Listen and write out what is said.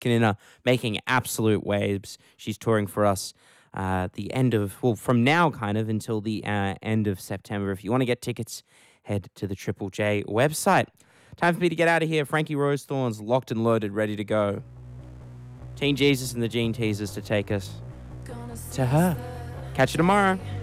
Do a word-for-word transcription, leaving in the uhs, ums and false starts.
Kanina making absolute waves. She's touring for us uh, the end of, well, from now kind of until the uh, end of September. If you want to get tickets, head to the Triple J website. Time for me to get out of here. Frankie Rosethorn's locked and loaded, ready to go. Teen Jesus and the Gene Teasers to take us to her. Catch you tomorrow.